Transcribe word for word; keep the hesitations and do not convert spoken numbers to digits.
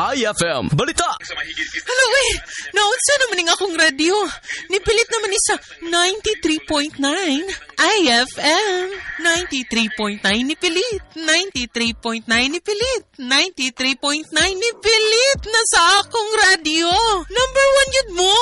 I F M. Balita! Hello, eh. Naunsa naman ng akong radio. Nipilit naman isa ninety-three point nine I F M. ninety-three point nine nipilit. ninety-three point nine nipilit. ninety-three point nine nipilit na sa akong radio. Number one yun mo.